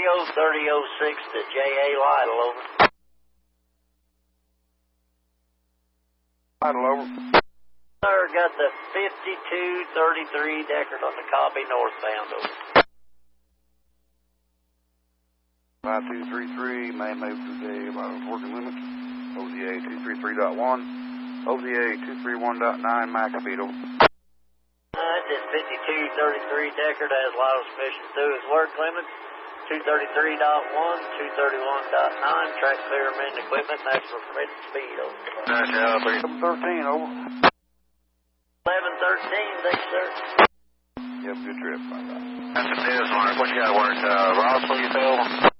3006 to J.A. Lytle, over. Lytle, over. Sir, got the 5233 Deckard on the copy, northbound, over. 5233, may move to the working limit. OZA 233.1, OZA 231.9, max speed, over. This 5233 Deckard has Lytle's permission through his work limits. 233.1, 231.9, track clear, amend equipment, maximum permitted speed, over. 1113, over. 1113, thanks, sir. You have a good trip, my guy. That's a news, Mark. What you got to work? Rossville, you say, over?